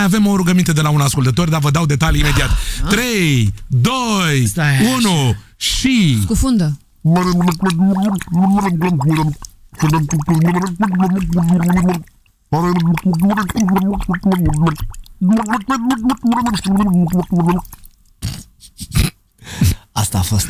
Avem o rugăminte de la un ascultător, dar vă dau detalii imediat. 3, 2, 1 și... Scufundă. Asta a fost.